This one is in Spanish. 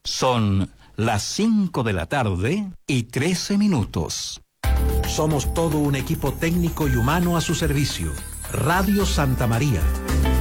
Son las 5 de la tarde y 13 minutos. Somos todo un equipo técnico y humano a su servicio. Radio Santa María.